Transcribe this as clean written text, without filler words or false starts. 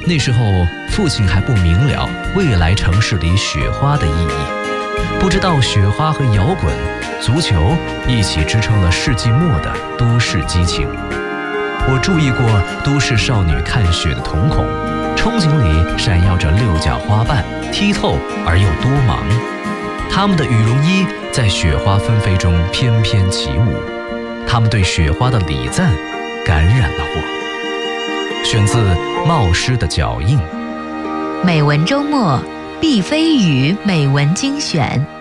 那时候父亲还不明了未来城市里雪花的意义，不知道雪花和摇滚、足球一起支撑了世纪末的都市激情。我注意过都市少女看雪的瞳孔，憧憬里闪耀着六角花瓣，剔透而又多芒。她们的羽绒衣在雪花纷飞中翩翩起舞，她们对雪花的礼赞感染了我。选自冒失的脚印。 美文周末，毕飞宇美文精选。